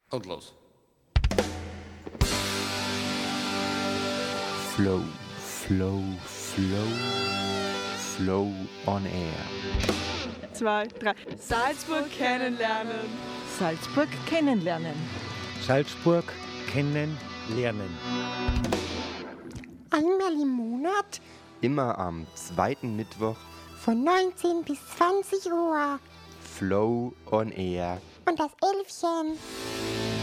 Und los. Flow, Flow, Flow, Flow on Air. 2, 3. Salzburg kennenlernen. Salzburg kennenlernen. Salzburg kennenlernen. Einmal im Monat Immer am zweiten Mittwoch von 19 bis 20 Uhr. Flow on Air. Und das Elfchen